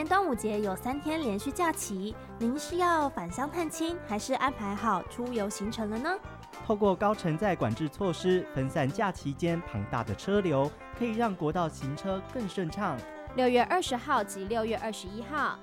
年端午节有3天连续假期，您是要返乡探亲，还是安排好出游行程了呢？ 透过高承载管制措施，分散假期间庞大的车流，可以让国道行车更顺畅。 6月20号及6月21号